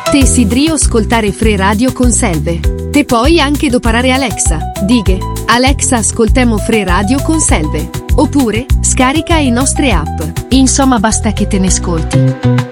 Te sidrio ascoltare Free Radio con Selve. Te puoi anche doparare Alexa. Dighe, Alexa ascoltemo Free Radio con Selve. Oppure, scarica i nostre app. Insomma basta che te ne ascolti.